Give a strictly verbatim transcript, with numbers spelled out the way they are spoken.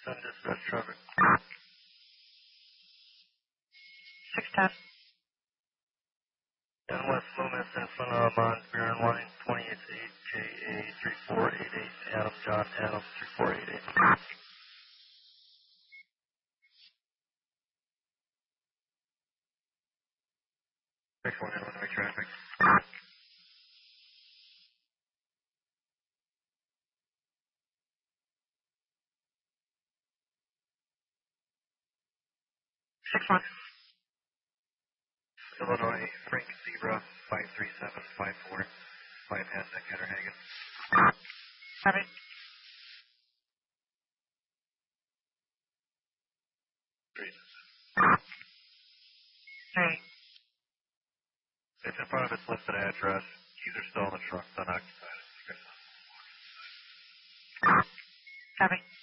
Send dispatch traffic. six ten. ten West Loomis in front of Mons Buren line, twenty-eight J A three four eight eight, Adam John Adam three four eight eight. six one Illinois traffic. six one. Illinois, Frank Zebra, five three seven five four, five Aztec Hatterhagen. Copy. Three. Three. It's in front of its listed address. Keys are still in the truck, unoccupied. Copy.